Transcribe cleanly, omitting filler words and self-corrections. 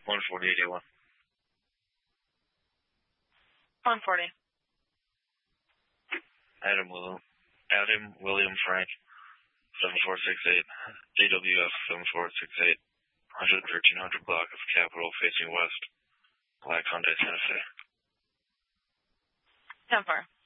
14081. 140. Adam William Frank, 7468. DWF 7468. 1300 block of Capitol facing west. Black Hyundai Santa Fe. 10-4.